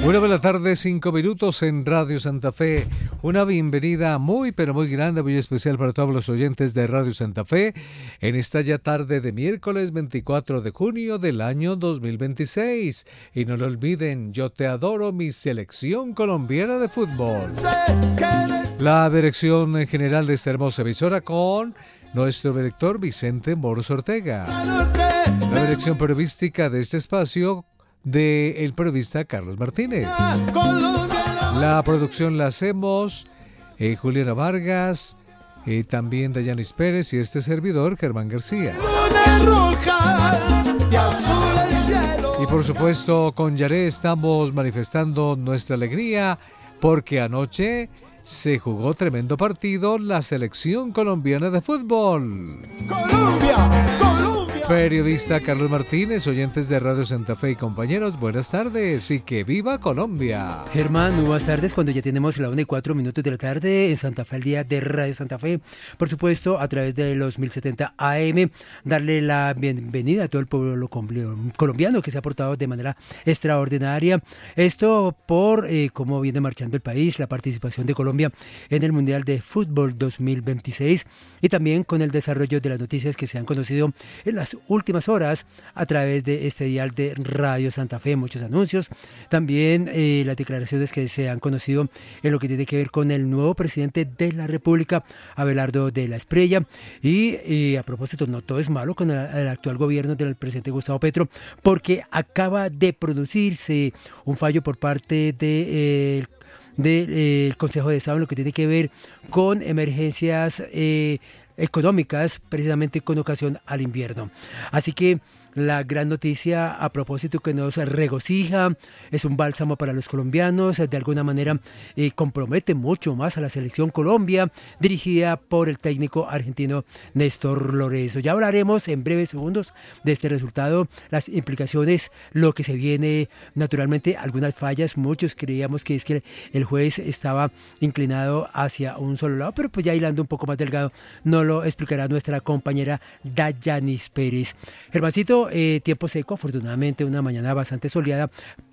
Una de la tarde, 5 minutos en Radio Santa Fe. Una bienvenida muy, pero muy grande, muy especial para todos los oyentes de Radio Santa Fe en esta ya tarde de miércoles 24 de junio del año 2026. Y no lo olviden, yo te adoro, mi selección colombiana de fútbol. La dirección general de esta hermosa emisora con nuestro director Vicente Moros Ortega. La dirección periodística de este espacio de el periodista Carlos Martínez. La producción la hacemos Juliana Vargas, también Dayanis Pérez y este servidor Germán García. Y por supuesto con Yaré estamos manifestando nuestra alegría porque anoche se jugó tremendo partido la selección colombiana de fútbol. ¡Colombia! Periodista Carlos Martínez, oyentes de Radio Santa Fe y compañeros, buenas tardes y que viva Colombia. Germán, muy buenas tardes, cuando ya tenemos la 1:04 de la tarde en Santa Fe, el día de Radio Santa Fe, por supuesto a través de los 1070 AM, darle la bienvenida a todo el pueblo colombiano que se ha portado de manera extraordinaria, esto por cómo viene marchando el país, la participación de Colombia en el Mundial de Fútbol 2026 y también con el desarrollo de las noticias que se han conocido en las últimas horas a través de este dial de Radio Santa Fe, muchos anuncios, también las declaraciones que se han conocido en lo que tiene que ver con el nuevo presidente de la República, Abelardo de la Espriella, y a propósito, no todo es malo con el actual gobierno del presidente Gustavo Petro, porque acaba de producirse un fallo por parte del Consejo de Estado en lo que tiene que ver con emergencias económicas, precisamente con ocasión al invierno. Así que la gran noticia a propósito que nos regocija, es un bálsamo para los colombianos, de alguna manera compromete mucho más a la selección Colombia, dirigida por el técnico argentino Néstor Lorenzo. Ya hablaremos en breves segundos de este resultado, las implicaciones, lo que se viene, naturalmente algunas fallas, muchos creíamos que es que el juez estaba inclinado hacia un solo lado, pero pues ya hilando un poco más delgado, nos lo explicará nuestra compañera Dayanis Pérez. Germancito, tiempo seco, afortunadamente una mañana bastante soleada,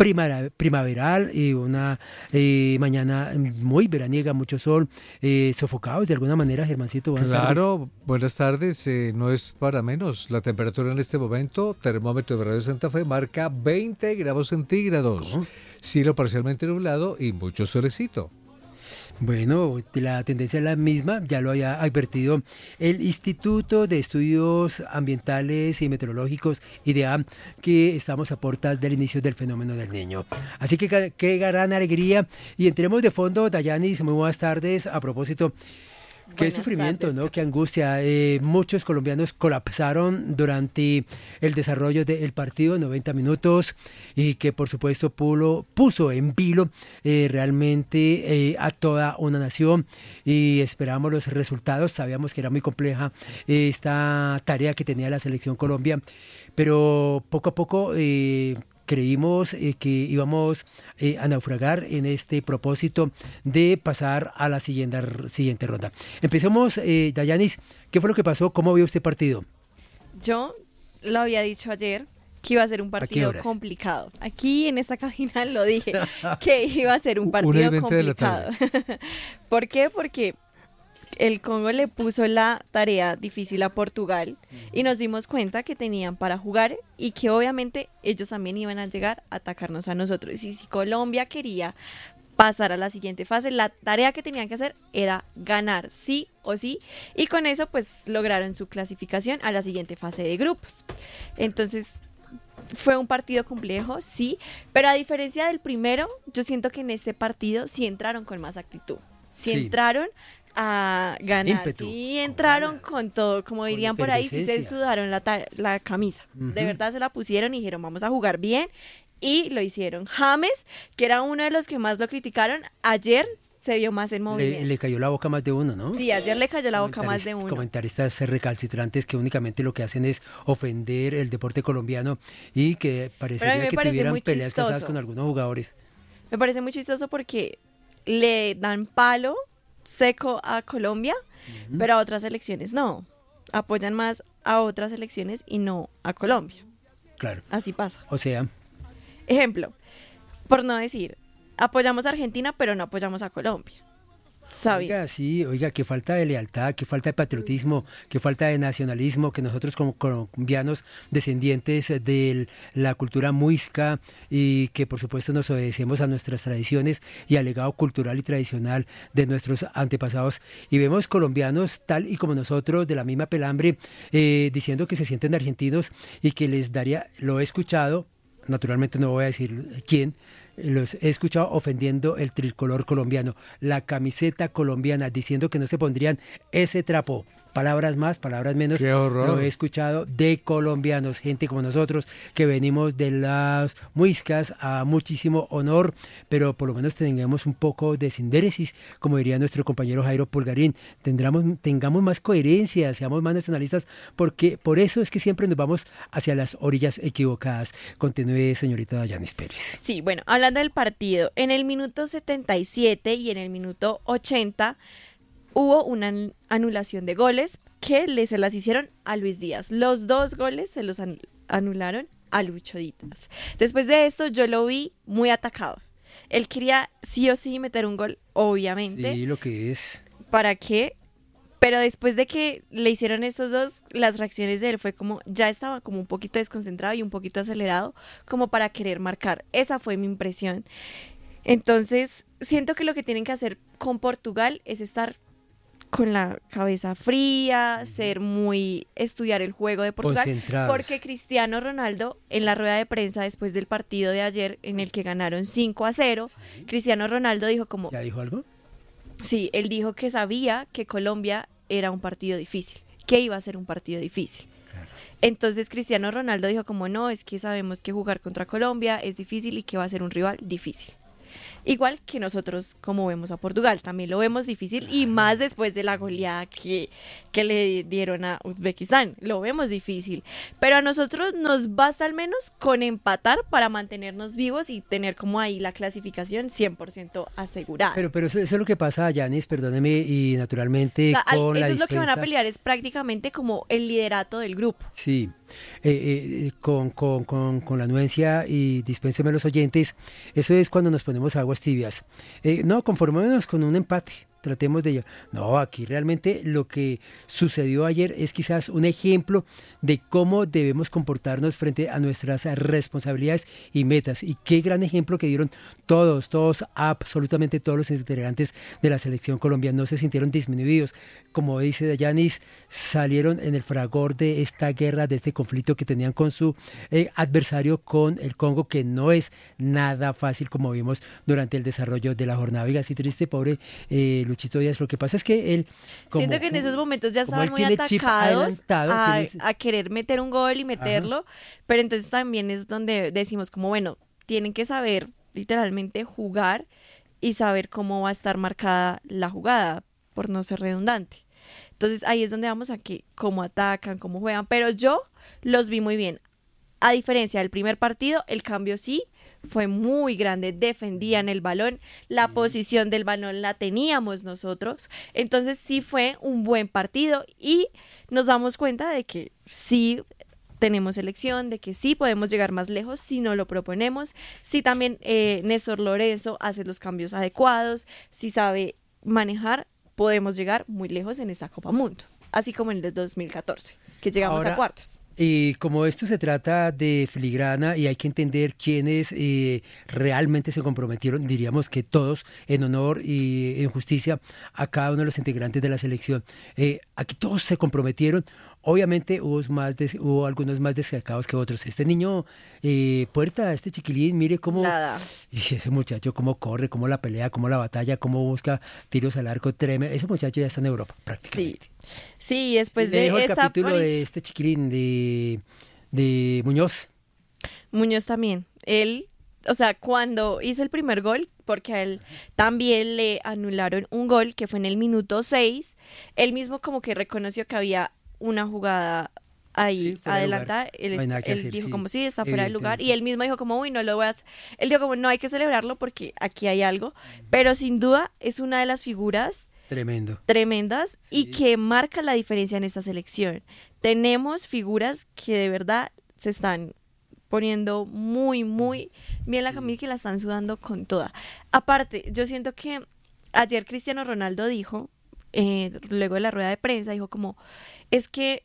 primaveral y una mañana muy veraniega, mucho sol, sofocados de alguna manera, Germancito. Claro, buenas tardes, no es para menos, la temperatura en este momento, termómetro de Radio Santa Fe marca 20 grados centígrados, ¿cómo? Cielo parcialmente nublado y mucho solecito. Bueno, la tendencia es la misma, ya lo había advertido el Instituto de Estudios Ambientales y Meteorológicos, IDEAM, que estamos a puertas del inicio del fenómeno del Niño. Así que qué gran alegría. Y entremos de fondo, Dayanis, muy buenas tardes. A propósito, qué buenas sufrimiento, tardes, ¿no? Qué angustia. Muchos colombianos colapsaron durante el desarrollo del partido, 90 minutos, y que por supuesto puso en vilo realmente a toda una nación, y esperamos los resultados. Sabíamos que era muy compleja esta tarea que tenía la selección Colombia, pero poco a poco creímos que íbamos a naufragar en este propósito de pasar a la siguiente ronda. Empecemos, Dayanis, ¿qué fue lo que pasó? ¿Cómo vio usted partido? Yo lo había dicho ayer que iba a ser un partido complicado. Aquí en esta cabina lo dije, que iba a ser un partido complicado. ¿Por qué? Porque el Congo le puso la tarea difícil a Portugal y nos dimos cuenta que tenían para jugar y que obviamente ellos también iban a llegar a atacarnos a nosotros. Y si Colombia quería pasar a la siguiente fase, la tarea que tenían que hacer era ganar sí o sí, y con eso pues lograron su clasificación a la siguiente fase de grupos. Entonces fue un partido complejo, sí, pero a diferencia del primero, yo siento que en este partido sí entraron con más actitud, sí entraron a ganar, ímpetu, sí entraron con todo, como dirían por ahí, sí se sudaron la camisa, de verdad se la pusieron y dijeron vamos a jugar bien, y lo hicieron. James, que era uno de los que más lo criticaron, ayer se vio más en movimiento. Le cayó la boca más de uno, ¿no? Sí, ayer le cayó la boca más de uno. Comentaristas recalcitrantes que únicamente lo que hacen es ofender el deporte colombiano y que parecería que tuvieran peleas casadas con algunos jugadores. Me parece muy chistoso porque le dan palo seco a Colombia, pero a otras selecciones no. Apoyan más a otras selecciones y no a Colombia. Claro. Así pasa. O sea, ejemplo, por no decir, apoyamos a Argentina, pero no apoyamos a Colombia. Oiga, sí, oiga, qué falta de lealtad, qué falta de patriotismo, qué falta de nacionalismo, que nosotros como colombianos, descendientes de la cultura muisca y que por supuesto nos obedecemos a nuestras tradiciones y al legado cultural y tradicional de nuestros antepasados, y vemos colombianos tal y como nosotros, de la misma pelambre, diciendo que se sienten argentinos y que les daría, lo he escuchado, naturalmente no voy a decir quién, los he escuchado ofendiendo el tricolor colombiano, la camiseta colombiana, diciendo que no se pondrían ese trapo. Palabras más, palabras menos, lo he escuchado de colombianos, gente como nosotros que venimos de las muiscas a muchísimo honor, pero por lo menos tengamos un poco de sindéresis, como diría nuestro compañero Jairo Pulgarín, tengamos más coherencia, seamos más nacionalistas, porque por eso es que siempre nos vamos hacia las orillas equivocadas. Continúe, señorita Dayanis Pérez. Sí, bueno, hablando del partido, en el minuto 77 y en el minuto 80 hubo una anulación de goles que se las hicieron a Luis Díaz. Los 2 goles se los anularon a Lucho Díaz. Después de esto yo lo vi muy atacado. Él quería sí o sí meter un gol, obviamente. Sí, lo que es. ¿Para qué? Pero después de que le hicieron estos 2, las reacciones de él fue como, ya estaba como un poquito desconcentrado y un poquito acelerado, como para querer marcar. Esa fue mi impresión. Entonces, siento que lo que tienen que hacer con Portugal es estar con la cabeza fría, estudiar el juego de Portugal, porque Cristiano Ronaldo en la rueda de prensa después del partido de ayer en el que ganaron 5-0, sí. Cristiano Ronaldo dijo como... ¿Ya dijo algo? Sí, él dijo que sabía que Colombia era un partido difícil, que iba a ser un partido difícil. Claro. Entonces Cristiano Ronaldo dijo como no, es que sabemos que jugar contra Colombia es difícil y que va a ser un rival difícil. Igual que nosotros como vemos a Portugal, también lo vemos difícil y más después de la goleada que le dieron a Uzbekistán, lo vemos difícil, pero a nosotros nos basta al menos con empatar para mantenernos vivos y tener como ahí la clasificación 100% asegurada. Pero eso es lo que pasa, Yanis, perdóneme, y naturalmente o sea, con la ellos lo que van a pelear es prácticamente como el liderato del grupo. Sí. Con la anuencia, y dispénseme los oyentes, eso es cuando nos ponemos aguas tibias. No, conformémonos con un empate, tratemos de ello. No, aquí realmente lo que sucedió ayer es quizás un ejemplo de cómo debemos comportarnos frente a nuestras responsabilidades y metas. Y qué gran ejemplo que dieron todos, absolutamente todos los integrantes de la selección colombiana. No se sintieron disminuidos. Como dice Dayanis, salieron en el fragor de esta guerra, de este conflicto que tenían con su adversario, con el Congo, que no es nada fácil, como vimos durante el desarrollo de la jornada. Oiga, así triste, pobre Luchito Díaz. Lo que pasa es que él... Siento que en esos momentos ya estaban muy atacados a querer meter un gol y meterlo, ajá. Pero entonces también es donde decimos como, bueno, tienen que saber literalmente jugar y saber cómo va a estar marcada la jugada, por no ser redundante. Entonces ahí es donde vamos a que cómo atacan, cómo juegan, pero yo los vi muy bien. A diferencia del primer partido, el cambio sí fue muy grande, defendían el balón, la posición del balón la teníamos nosotros, entonces sí fue un buen partido y nos damos cuenta de que sí tenemos selección, de que sí podemos llegar más lejos si no lo proponemos, si también Néstor Lorenzo hace los cambios adecuados, si sabe manejar, podemos llegar muy lejos en esta Copa Mundo, así como en el de 2014, que llegamos a cuartos. Y como esto se trata de filigrana y hay que entender quiénes realmente se comprometieron, diríamos que todos, en honor y en justicia a cada uno de los integrantes de la selección. Aquí todos se comprometieron. Obviamente hubo algunos más destacados que otros. Este niño, Puerta, este chiquilín, mire cómo... Nada. Y ese muchacho cómo corre, cómo la pelea, cómo la batalla, cómo busca tiros al arco, tremendo. Ese muchacho ya está en Europa, prácticamente. Sí, después de esta... el capítulo de este chiquilín, de Muñoz. Muñoz también. Él, o sea, cuando hizo el primer gol, porque a él también le anularon un gol que fue en el minuto 6, él mismo como que reconoció que había una jugada ahí adelantada, él dijo como sí, está fuera de lugar, y él mismo dijo como uy, no lo voy a hacer. Él dijo como no hay que celebrarlo porque aquí hay algo, pero sin duda es una de las figuras tremendas y que marca la diferencia en esta selección. Tenemos figuras que de verdad se están poniendo muy, muy bien la camisa, que la están sudando con toda. Aparte, yo siento que ayer Cristiano Ronaldo dijo, luego de la rueda de prensa, dijo como, es que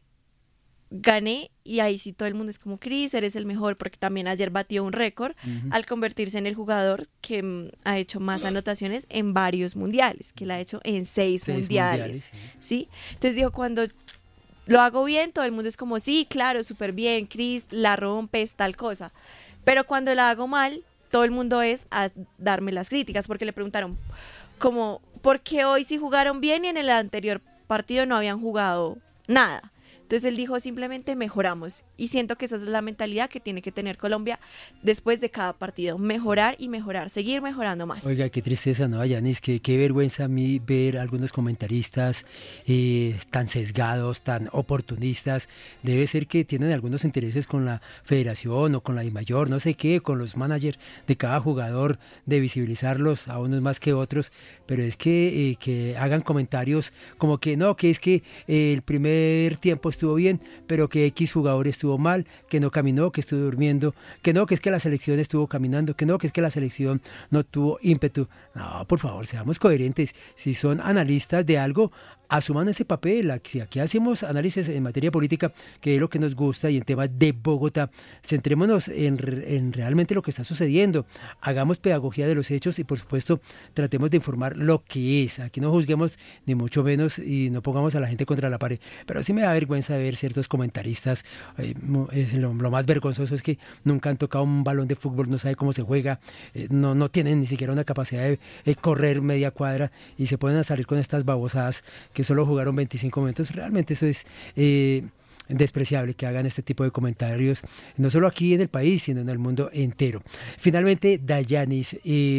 gané, y ahí sí todo el mundo es como, Cris, eres el mejor, porque también ayer batió un récord al convertirse en el jugador que ha hecho más anotaciones en varios mundiales, que la ha hecho en 6 mundiales, ¿sí? Entonces dijo, cuando lo hago bien, todo el mundo es como, sí, claro, súper bien, Cris, la rompes, tal cosa. Pero cuando la hago mal, todo el mundo es a darme las críticas, porque le preguntaron, como, ¿por qué hoy sí jugaron bien y en el anterior partido no habían jugado nada? Entonces él dijo, simplemente mejoramos, y siento que esa es la mentalidad que tiene que tener Colombia después de cada partido, mejorar y mejorar, seguir mejorando más. Oiga, qué tristeza, ¿no, Yanis? Qué vergüenza a mí ver algunos comentaristas tan sesgados, tan oportunistas. Debe ser que tienen algunos intereses con la federación o con la DIMAYOR, no sé qué, con los managers de cada jugador, de visibilizarlos a unos más que otros, pero es que hagan comentarios como que no, que es que el primer tiempo estuvo bien, pero que X jugador estuvo mal, que no caminó, que estuvo durmiendo, que no, que es que la selección estuvo caminando, que no, que es que la selección no tuvo ímpetu. No, por favor, seamos coherentes. Si son analistas de algo, asuman ese papel. Si aquí hacemos análisis en materia política, que es lo que nos gusta, y en temas de Bogotá, centrémonos en realmente lo que está sucediendo. Hagamos pedagogía de los hechos y, por supuesto, tratemos de informar lo que es. Aquí no juzguemos, ni mucho menos, y no pongamos a la gente contra la pared. Pero sí me da vergüenza ver ciertos comentaristas. Lo más vergonzoso es que nunca han tocado un balón de fútbol, no saben cómo se juega, no tienen ni siquiera una capacidad de correr media cuadra, y se pueden salir con estas babosadas que solo jugaron 25 minutos. Realmente eso es despreciable, que hagan este tipo de comentarios, no solo aquí en el país, sino en el mundo entero. Finalmente, Dayanis,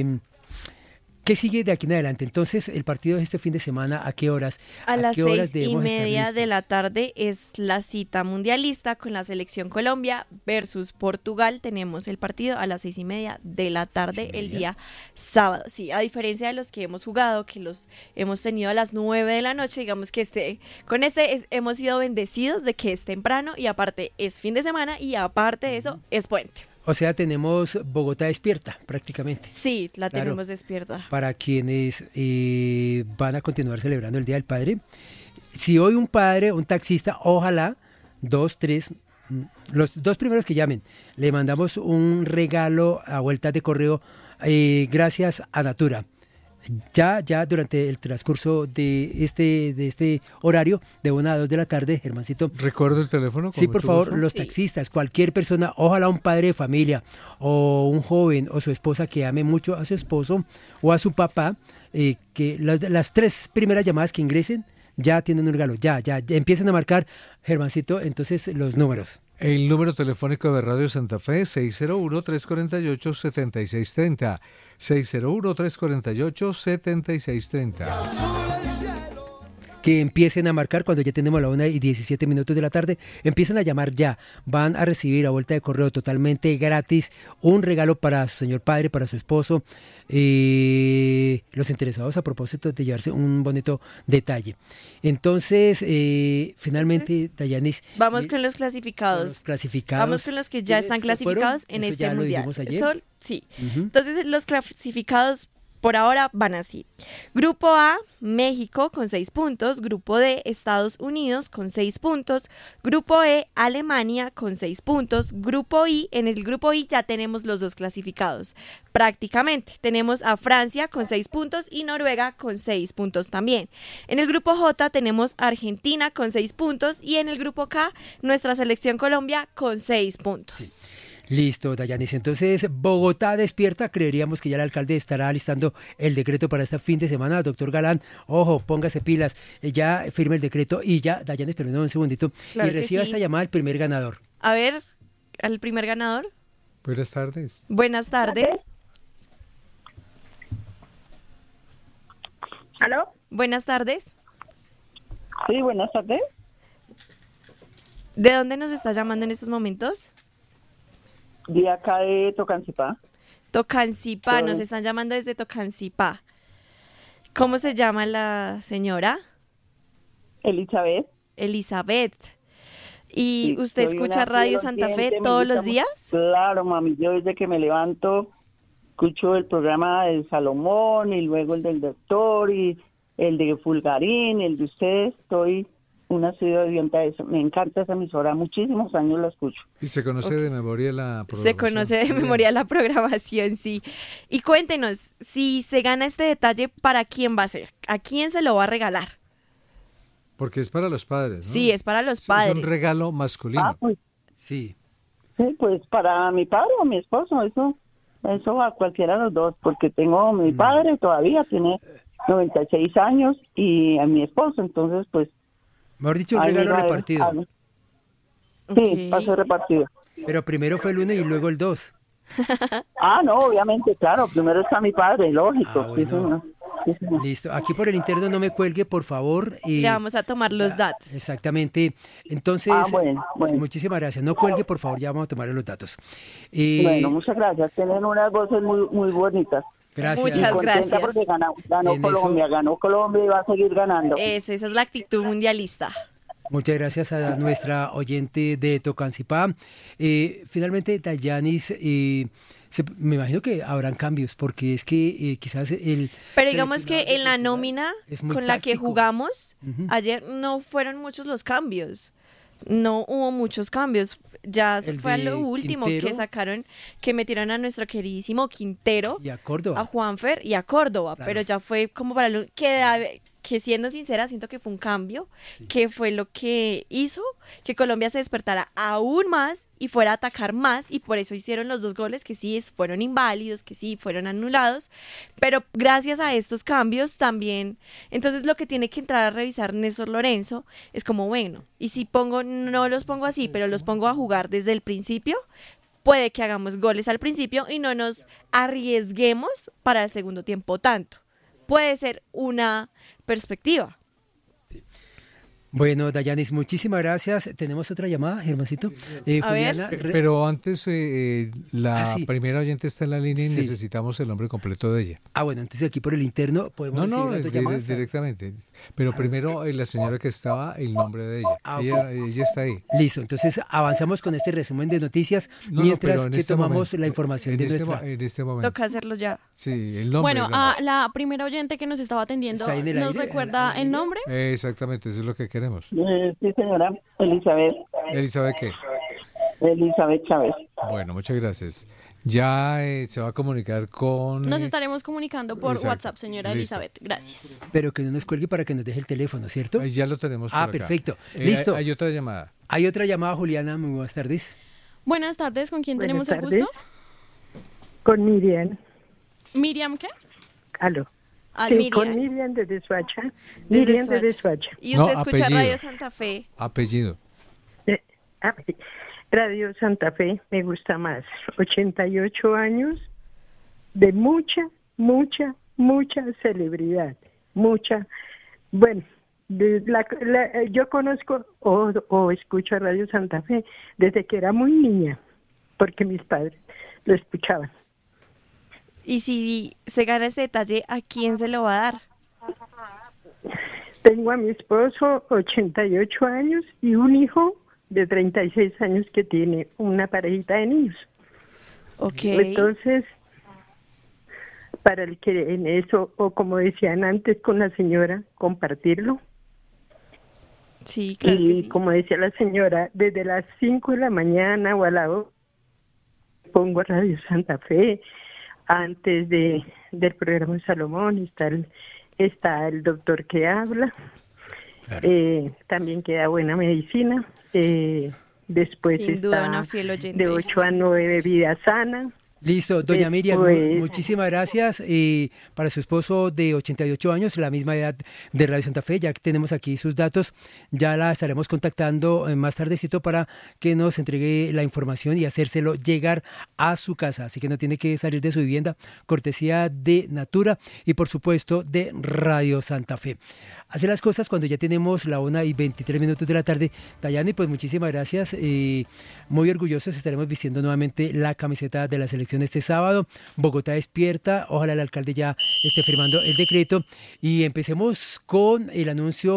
¿qué sigue de aquí en adelante? Entonces, el partido de este fin de semana, ¿a qué horas? A las 6:30 de la tarde es la cita mundialista con la selección Colombia versus Portugal. Tenemos el partido a las 6:30 de la tarde el día sábado. Sí, a diferencia de los que hemos jugado, que los hemos tenido a las 9 de la noche, digamos que hemos sido bendecidos de que es temprano, y aparte es fin de semana, y aparte de eso es puente. O sea, tenemos Bogotá despierta, prácticamente. Sí, la tenemos despierta. Para quienes van a continuar celebrando el Día del Padre. Si hoy un padre, un taxista, ojalá, 2, 3, los 2 primeros que llamen, le mandamos un regalo a vuelta de correo, gracias a Natura. Ya durante el transcurso de este horario, de 1 a 2 de la tarde, Germancito. ¿Recuerdo el teléfono? Sí, por favor, los taxistas, cualquier persona, ojalá un padre de familia o un joven o su esposa que ame mucho a su esposo o a su papá, que las 3 primeras llamadas que ingresen ya tienen un regalo, ya empiezan a marcar, Germancito, entonces los números. El número telefónico de Radio Santa Fe, 601-348-7630. 601-348-7630. Que empiecen a marcar cuando ya tenemos la 1:17 de la tarde. Empiezan a llamar ya. Van a recibir a vuelta de correo totalmente gratis un regalo para su señor padre, para su esposo. Los interesados a propósito de llevarse un bonito detalle. Entonces, finalmente, Dayanis. Vamos con los clasificados. Vamos con los que ya están clasificados en este mundial. Sí. Entonces, los clasificados por ahora van así. Grupo A, México con 6 puntos. Grupo D, Estados Unidos con 6 puntos. Grupo E, Alemania con 6 puntos. Grupo I, en el grupo I ya tenemos los 2 clasificados. Prácticamente tenemos a Francia con 6 puntos y Noruega con 6 puntos también. En el grupo J tenemos a Argentina con 6 puntos y en el grupo K nuestra selección Colombia con 6 puntos. Sí. Listo, Dayanis. Entonces, Bogotá despierta. Creeríamos que ya el alcalde estará listando el decreto para este fin de semana. Doctor Galán, ojo, póngase pilas. Ya firme el decreto y ya, Dayanis, permítame un segundito. Claro, y reciba esta llamada al primer ganador. A ver, al primer ganador. Buenas tardes. Buenas tardes. ¿Aló? Buenas tardes. Sí, buenas tardes. ¿De dónde nos está llamando en estos momentos? De acá de Tocancipá. Tocancipá, nos están llamando desde Tocancipá. ¿Cómo se llama la señora? Elizabeth. Elizabeth. ¿Y Sí, usted soy escucha una Radio fiel Santa Fe oyente, me todos gusta los días? Claro, mami, yo desde que me levanto escucho el programa del Salomón y luego el del doctor y el de Fulgarín, el de ustedes. Estoy una ciudad de eso. Me encanta esa emisora, muchísimos años la escucho. Y se conoce de memoria la programación. Se conoce de memoria la programación, sí. Y cuéntenos, si se gana este detalle, ¿para quién va a ser? ¿A quién se lo va a regalar? Porque es para los padres, ¿no? Sí, es para los padres. Es un regalo masculino. Pues, Sí. sí, pues para mi padre o mi esposo, eso a cualquiera de los dos, porque tengo mi padre todavía, tiene 96 años y a mi esposo, entonces pues... Mejor dicho, un ahí regalo va, repartido. Sí, Ok. va a ser repartido. Pero primero fue el 1 y luego el 2. No, obviamente, claro, primero está mi padre, lógico. Bueno. Sí, señor. Sí, señor. Listo. Aquí por el interno no me cuelgue, por favor. Le vamos a tomar los datos. Exactamente. Entonces, Bueno. muchísimas gracias. No cuelgue, por favor, ya vamos a tomar los datos. Bueno, muchas gracias. Tienen unas voces muy, muy bonitas. Gracias. Muchas Contenta gracias. porque ganó En Colombia y va a seguir ganando. Esa es la actitud mundialista. Muchas gracias a nuestra oyente de Tocancipá. Finalmente, Dayanis, me imagino que habrán cambios, porque es que quizás el... Pero digamos que en la nómina es muy con la que táctico. jugamos Ujú. ayer no fueron muchos los cambios. No hubo muchos cambios. Ya se El fue a de lo último Quintero. que sacaron, que metieron a nuestro queridísimo Quintero, Y a Córdoba. a Juanfer y a Córdoba. Claro. Pero ya fue como para lo que siendo sincera, siento que fue un cambio, que fue lo que hizo que Colombia se despertara aún más y fuera a atacar más, y por eso hicieron los 2 goles que sí fueron inválidos, que sí fueron anulados, pero gracias a estos cambios también, entonces lo que tiene que entrar a revisar Néstor Lorenzo es como, bueno, y si no los pongo así, pero los pongo a jugar desde el principio, puede que hagamos goles al principio y no nos arriesguemos para el segundo tiempo tanto. Puede ser una perspectiva. Bueno, Dayanis, muchísimas gracias. Tenemos otra llamada, Germancito. A ver. Juliana, Pero antes, la sí. primera oyente está en la línea y Sí. necesitamos el nombre completo de ella. bueno, entonces aquí por el interno podemos No, recibir otras llamadas. directamente. Pero primero la señora que estaba, el nombre de ella. Ah, ok. Ella está ahí. Listo, entonces avanzamos con este resumen de noticias No, mientras pero en que este tomamos momento, la información de nuestra... En este momento. Toca hacerlo ya. Sí, el nombre. Bueno, el nombre. la primera oyente que nos estaba atendiendo, ¿Está ahí en el ¿nos aire? recuerda ¿En el el nombre? Exactamente, eso es lo que queremos. Sí, señora. Elizabeth Elizabeth, ¿qué? Chávez. Bueno, muchas gracias. Ya se va a comunicar con... Nos estaremos comunicando por Exacto. WhatsApp, señora Listo. Elizabeth. Gracias. Pero que no nos cuelgue para que nos deje el teléfono, ¿cierto? Ya lo tenemos por acá. Perfecto. Listo. Hay otra llamada. Hay otra llamada, Juliana, muy buenas tardes. Buenas tardes, ¿con quién Buenas tenemos el tardes. gusto? Con Miriam. Miriam, ¿qué? Aló. Al Sí, Miriam. con Miriam desde Suacha. Desde Miriam Soacha. desde Suacha. Y usted No, escucha apellido. Radio Santa Fe. Apellido. Radio Santa Fe me gusta más. 88 años de mucha celebridad. Bueno, yo conozco o escucho Radio Santa Fe desde que era muy niña, porque mis padres lo escuchaban. Y si se gana este detalle, ¿a quién se lo va a dar? Tengo a mi esposo, 88 años, y un hijo de 36 años que tiene una parejita de niños. Ok. Entonces, para el que en eso, o como decían antes con la señora, compartirlo. Sí, claro Y que sí. como decía la señora, desde las 5 de la mañana o a la hora, pongo Radio Santa Fe. Antes del programa Salomón está el doctor que habla. Claro. También queda buena medicina. Después Sin duda, está una fiel oyente. de 8 a 9 vida sana. Listo, doña Miriam, Después- muchísimas gracias. Para su esposo de 88 años, la misma edad de Radio Santa Fe, ya que tenemos aquí sus datos, ya la estaremos contactando más tardecito para que nos entregue la información y hacérselo llegar a su casa. Así que no tiene que salir de su vivienda, cortesía de Natura y por supuesto de Radio Santa Fe. Así las cosas cuando ya tenemos la 1:23 de la tarde. Dayani, pues muchísimas gracias. Muy orgullosos estaremos vistiendo nuevamente la camiseta de la selección este sábado. Bogotá despierta. Ojalá el alcalde ya esté firmando el decreto. Y empecemos con el anuncio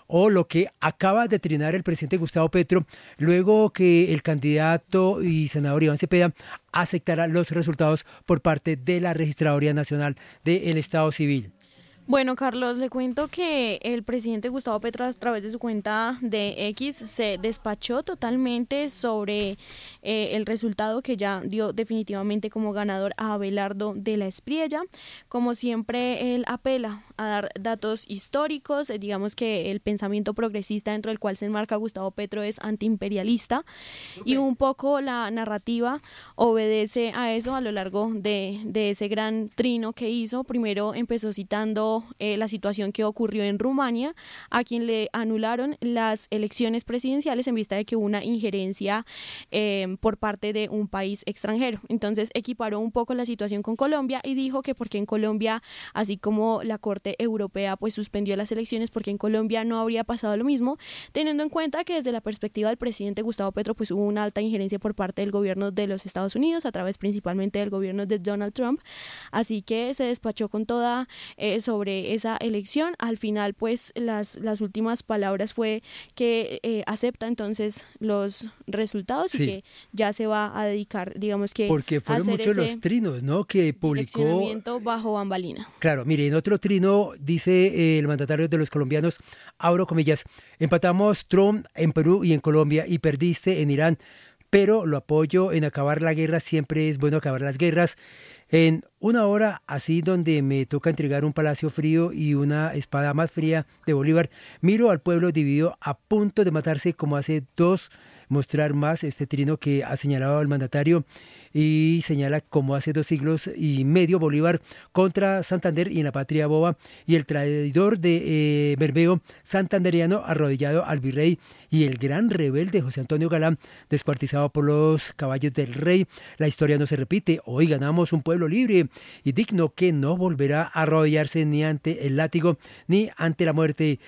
o lo que acaba de trinar el presidente Gustavo Petro, luego que el candidato y senador Iván Cepeda aceptará los resultados por parte de la Registraduría Nacional del Estado Civil. Bueno, Carlos, le cuento que el presidente Gustavo Petro, a través de su cuenta de X, se despachó totalmente sobre el resultado que ya dio definitivamente como ganador a Abelardo de la Espriella. Como siempre, él apela a dar datos históricos, digamos que el pensamiento progresista dentro del cual se enmarca Gustavo Petro es antiimperialista, y un poco la narrativa obedece a eso a lo largo de ese gran trino que hizo. Primero empezó citando la situación que ocurrió en Rumania, a quien le anularon las elecciones presidenciales en vista de que hubo una injerencia por parte de un país extranjero. Entonces equiparó un poco la situación con Colombia y dijo que porque en Colombia, así como la Corte Europea pues suspendió las elecciones, porque en Colombia no habría pasado lo mismo, teniendo en cuenta que desde la perspectiva del presidente Gustavo Petro pues hubo una alta injerencia por parte del gobierno de los Estados Unidos, a través principalmente del gobierno de Donald Trump. Así que se despachó con toda sobre esa elección. Al final pues las últimas palabras fue que acepta entonces los resultados, sí, y que ya se va a dedicar, digamos que porque fueron muchos los trinos, ¿no?, que publicó bajo bambalina. Claro, mire, en otro trino dice el mandatario de los colombianos, abro comillas, empatamos Trump en Perú y en Colombia y perdiste en Irán, pero lo apoyo en acabar la guerra, siempre es bueno acabar las guerras. En una hora así donde me toca entregar un palacio frío y una espada más fría de Bolívar, miro al pueblo dividido a punto de matarse como hace dos, mostrar más este trino que ha señalado el mandatario y señala como hace 2 siglos y medio Bolívar contra Santander y en la patria boba y el traidor de Bermeo santandereano arrodillado al virrey y el gran rebelde José Antonio Galán descuartizado por los caballos del rey. La historia no se repite, hoy ganamos un pueblo libre y digno que no volverá a arrodillarse ni ante el látigo ni ante la muerte.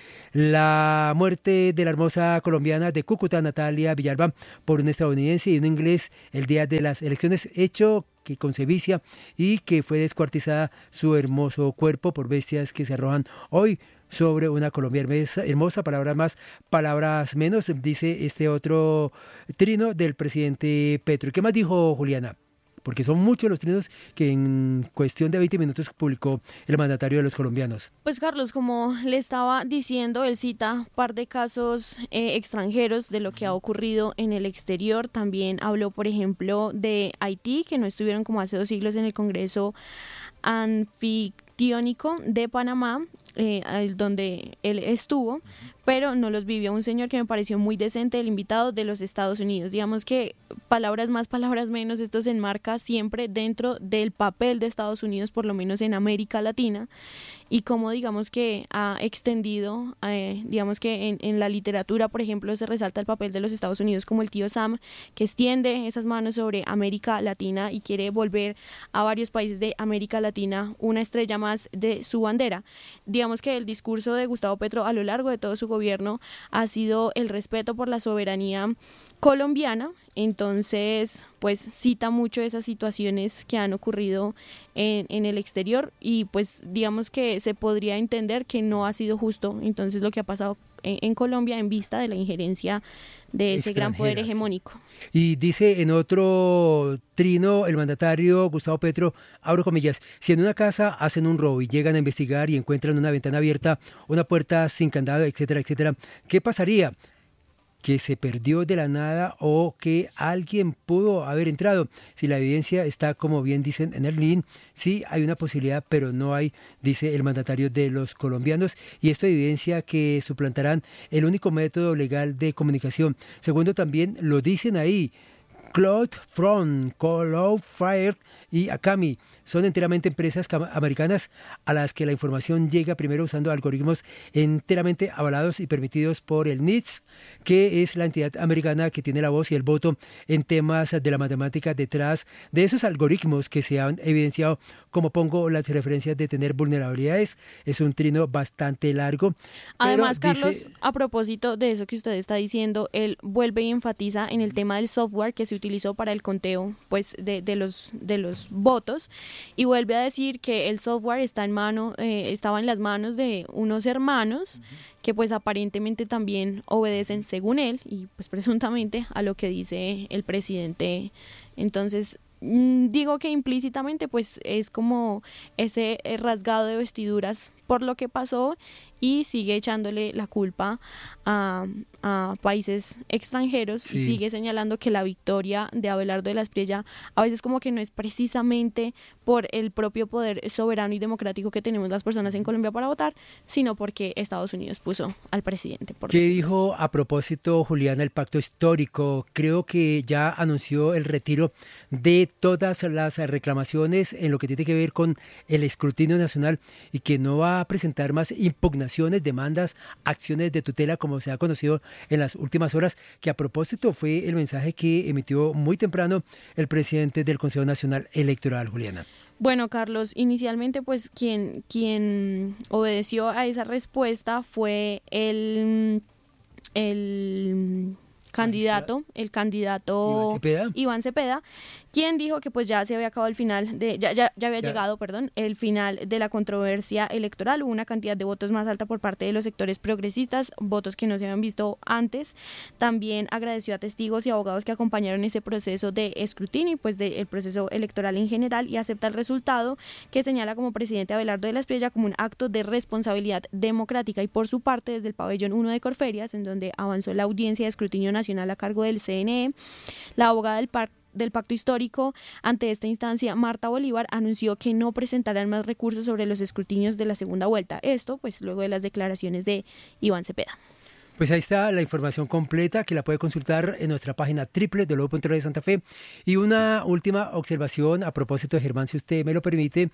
La muerte de la hermosa colombiana de Cúcuta, Natalia Villalba, por un estadounidense y un inglés el día de las elecciones, hecho que con sevicia y que fue descuartizada su hermoso cuerpo por bestias que se arrojan hoy sobre una Colombia hermosa, palabras más, palabras menos, dice este otro trino del presidente Petro. ¿Qué más dijo Juliana? Porque son muchos los trinos que en cuestión de 20 minutos publicó el mandatario de los colombianos. Pues Carlos, como le estaba diciendo, él cita un par de casos extranjeros de lo que ha ocurrido en el exterior. También habló, por ejemplo, de Haití, que no estuvieron como hace 2 siglos en el Congreso Anfictiónico de Panamá, donde él estuvo, pero no los vivió. Un señor que me pareció muy decente, el invitado de los Estados Unidos. Digamos que palabras más, palabras menos, esto se enmarca siempre dentro del papel de Estados Unidos, por lo menos en América Latina, y como digamos que ha extendido, digamos que en la literatura, por ejemplo, se resalta el papel de los Estados Unidos como el tío Sam, que extiende esas manos sobre América Latina y quiere volver a varios países de América Latina una estrella más de su bandera. Digamos que el discurso de Gustavo Petro a lo largo de todo su gobierno ha sido el respeto por la soberanía colombiana. Entonces pues cita mucho esas situaciones que han ocurrido en el exterior y pues digamos que se podría entender que no ha sido justo entonces lo que ha pasado en Colombia en vista de la injerencia de ese gran poder hegemónico. Y dice en otro trino el mandatario Gustavo Petro, abro comillas, si en una casa hacen un robo y llegan a investigar y encuentran una ventana abierta, una puerta sin candado, etcétera, etcétera, ¿qué pasaría? Que se perdió de la nada o que alguien pudo haber entrado. Si la evidencia está, como bien dicen en el link, sí hay una posibilidad, pero no hay, dice el mandatario de los colombianos, y esto evidencia que suplantarán el único método legal de comunicación. Segundo, también lo dicen ahí, Cloudfront, Cloudflare y Acami son enteramente empresas americanas a las que la información llega primero usando algoritmos enteramente avalados y permitidos por el NIST, que es la entidad americana que tiene la voz y el voto en temas de la matemática detrás de esos algoritmos que se han evidenciado, como pongo las referencias de tener vulnerabilidades. Es un trino bastante largo. Además, Carlos, a propósito de eso que usted está diciendo, él vuelve y enfatiza en el tema del software que se utilizó para el conteo pues de los los votos, y vuelve a decir que el software estaba en las manos de unos hermanos que pues aparentemente también obedecen, según él, y pues presuntamente, a lo que dice el presidente. Entonces, digo que implícitamente pues es como ese rasgado de vestiduras por lo que pasó, y sigue echándole la culpa a países extranjeros, sí. Y sigue señalando que la victoria de Abelardo de la Espriella a veces como que no es precisamente por el propio poder soberano y democrático que tenemos las personas en Colombia para votar, sino porque Estados Unidos puso al presidente. ¿Qué dijo a propósito, Juliana, el pacto histórico? Creo que ya anunció el retiro de todas las reclamaciones en lo que tiene que ver con el escrutinio nacional, y que no va a presentar más impugnaciones, demandas, acciones de tutela, como se ha conocido en las últimas horas, que a propósito fue el mensaje que emitió muy temprano el presidente del Consejo Nacional Electoral, Juliana. Bueno, Carlos, inicialmente pues quien obedeció a esa respuesta fue el candidato Iván Cepeda, quien dijo que pues ya se había acabado el final llegado el final de la controversia electoral. Hubo una cantidad de votos más alta por parte de los sectores progresistas, votos que no se habían visto antes. También agradeció a testigos y abogados que acompañaron ese proceso de escrutinio y pues del proceso electoral en general, y acepta el resultado, que señala como presidente a Abelardo de la Espriella como un acto de responsabilidad democrática. Y por su parte, desde el pabellón 1 de Corferias, en donde avanzó la audiencia de escrutinio nacional a cargo del CNE, la abogada del pacto histórico ante esta instancia, Marta Bolívar, anunció que no presentarán más recursos sobre los escrutinios de la segunda vuelta. Esto pues luego de las declaraciones de Iván Cepeda. Pues ahí está la información completa, que la puede consultar en nuestra página www.radiosantafé. Y una última observación a propósito de Germán, si usted me lo permite.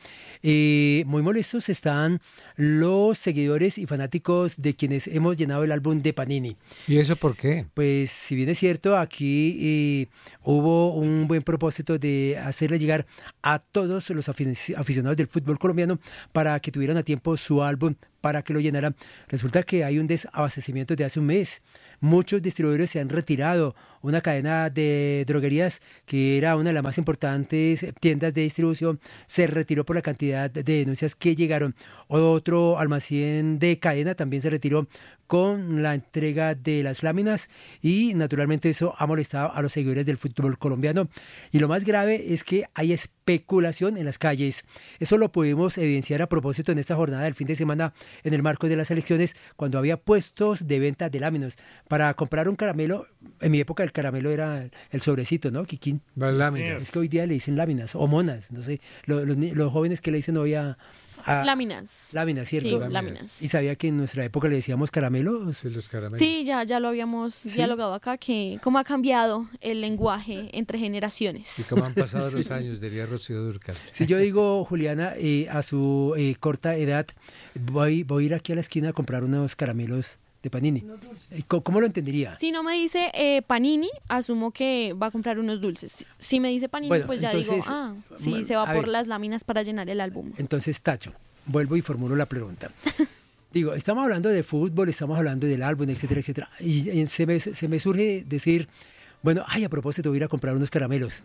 Muy molestos están los seguidores y fanáticos de quienes hemos llenado el álbum de Panini. ¿Y eso por qué? Pues si bien es cierto, aquí hubo un buen propósito de hacerle llegar a todos los aficionados del fútbol colombiano para que tuvieran a tiempo su álbum, para que lo llenaran. Resulta que hay un desabastecimiento de hace un mes. Muchos distribuidores se han retirado. Una cadena de droguerías, que era una de las más importantes tiendas de distribución, se retiró por la cantidad de denuncias que llegaron. Otro almacén de cadena también se retiró con la entrega de las láminas, y naturalmente eso ha molestado a los seguidores del fútbol colombiano. Y lo más grave es que hay especulación en las calles. Eso lo pudimos evidenciar a propósito en esta jornada del fin de semana, en el marco de las elecciones, cuando había puestos de venta de láminas. Para comprar un caramelo, en mi época el caramelo era el sobrecito, ¿no, Kikín? Las láminas. Es que hoy día le dicen láminas o monas, no sé, los jóvenes que le dicen hoy a láminas. Láminas, ¿cierto? Sí, láminas. ¿Y sabía que en nuestra época le decíamos caramelos? Sí, los caramelos. Sí, ya lo habíamos dialogado acá, que cómo ha cambiado el lenguaje entre generaciones. Y cómo han pasado los años, diría Rocío Dúrcal. Si yo digo, Juliana, a su corta edad, voy a ir aquí a la esquina a comprar unos caramelos de Panini. ¿Cómo lo entendería? Si no me dice Panini, asumo que va a comprar unos dulces. Si me dice Panini, pues ya entonces, digo, sí, se va por las láminas para llenar el álbum. Entonces, tacho, vuelvo y formulo la pregunta. Digo, estamos hablando de fútbol, estamos hablando del álbum, etcétera, etcétera. Y se me surge decir, bueno, a propósito, voy a ir a comprar unos caramelos.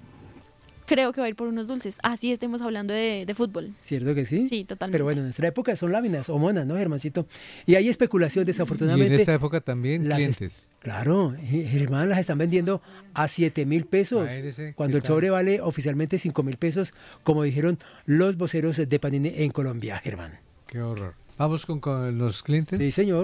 Creo que va a ir por unos dulces. Así estemos hablando de fútbol. ¿Cierto que sí? Sí, totalmente. Pero bueno, en nuestra época son láminas o monas, ¿no, Germancito? Y hay especulación, desafortunadamente. Y en esta época también clientes. Claro, Germán, las están vendiendo a 7,000 pesos. Cuando el sobre vale oficialmente 5,000 pesos, como dijeron los voceros de Panini en Colombia, Germán. Qué horror. ¿Vamos con los clientes? Sí, señor.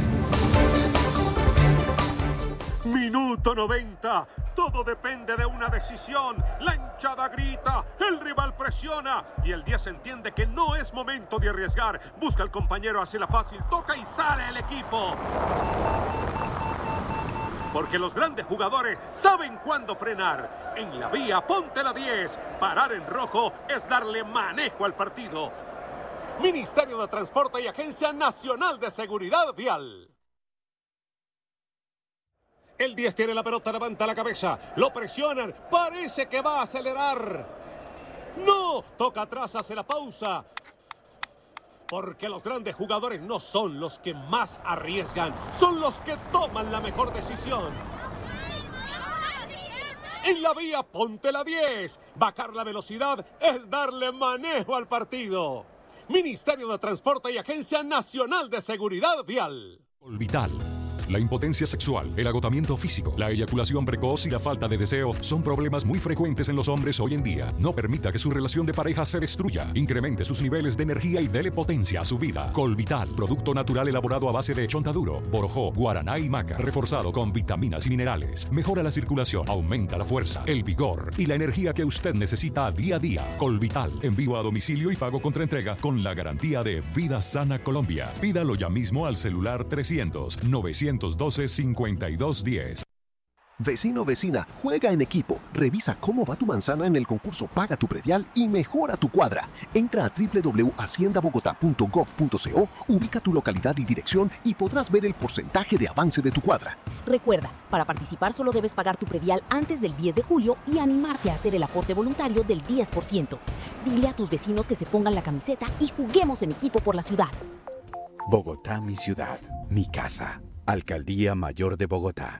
Minuto 90. Todo depende de una decisión. La hinchada grita, el rival presiona y el 10 entiende que no es momento de arriesgar. Busca al compañero, hace la fácil, toca y sale el equipo. Porque los grandes jugadores saben cuándo frenar. En la vía, ponte la 10. Parar en rojo es darle manejo al partido. Ministerio de Transporte y Agencia Nacional de Seguridad Vial. El 10 tiene la pelota, levanta la cabeza, lo presionan, parece que va a acelerar. ¡No! Toca atrás, hace la pausa. Porque los grandes jugadores no son los que más arriesgan, son los que toman la mejor decisión. En la vía ponte la 10. Bajar la velocidad es darle manejo al partido. Ministerio de Transporte y Agencia Nacional de Seguridad Vial. Colvital. La impotencia sexual, el agotamiento físico, la eyaculación precoz y la falta de deseo son problemas muy frecuentes en los hombres hoy en día. No permita que su relación de pareja se destruya. Incremente sus niveles de energía y dele potencia a su vida. Colvital, producto natural elaborado a base de chontaduro, borojó, guaraná y maca, reforzado con vitaminas y minerales. Mejora la circulación, aumenta la fuerza, el vigor y la energía que usted necesita día a día. Colvital, envío a domicilio y pago contra entrega con la garantía de Vida Sana Colombia. Pídalo ya mismo al celular 300-912-5210. Vecino, vecina, juega en equipo. Revisa cómo va tu manzana en el concurso Paga tu Predial y mejora tu cuadra. Entra a www.haciendabogotá.gov.co, ubica tu localidad y dirección y podrás ver el porcentaje de avance de tu cuadra. Recuerda, para participar solo debes pagar tu predial antes del 10 de julio y animarte a hacer el aporte voluntario del 10%. Dile a tus vecinos que se pongan la camiseta y juguemos en equipo por la ciudad. Bogotá, mi ciudad, mi casa. Alcaldía Mayor de Bogotá.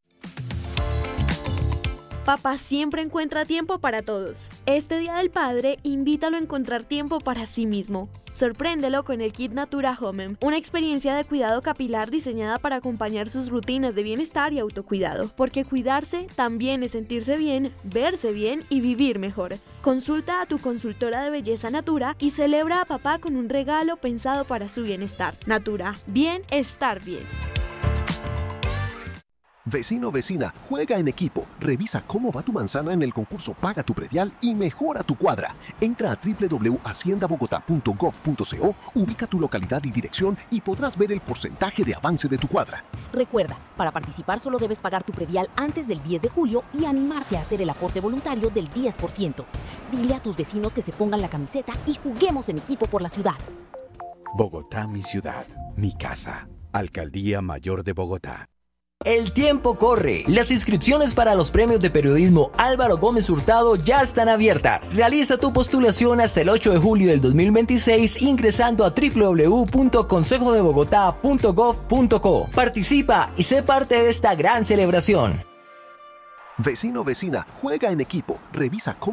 Papá siempre encuentra tiempo para todos. Este Día del Padre, invítalo a encontrar tiempo para sí mismo. Sorpréndelo con el kit Natura Home, una experiencia de cuidado capilar diseñada para acompañar sus rutinas de bienestar y autocuidado. Porque cuidarse también es sentirse bien, verse bien y vivir mejor. Consulta a tu consultora de belleza Natura y celebra a papá con un regalo pensado para su bienestar. Natura, bien, estar bien. Vecino, vecina, juega en equipo. Revisa cómo va tu manzana en el concurso Paga tu Predial y mejora tu cuadra. Entra a www.haciendabogotá.gov.co, ubica tu localidad y dirección y podrás ver el porcentaje de avance de tu cuadra. Recuerda, para participar solo debes pagar tu predial antes del 10 de julio y animarte a hacer el aporte voluntario del 10%. Dile a tus vecinos que se pongan la camiseta y juguemos en equipo por la ciudad. Bogotá, mi ciudad, mi casa. Alcaldía Mayor de Bogotá. El tiempo corre. Las inscripciones para los premios de periodismo Álvaro Gómez Hurtado ya están abiertas. Realiza tu postulación hasta el 8 de julio del 2026 ingresando a www.consejodebogotá.gov.co. Participa y sé parte de esta gran celebración. Vecino, vecina, juega en equipo. Revisa cómo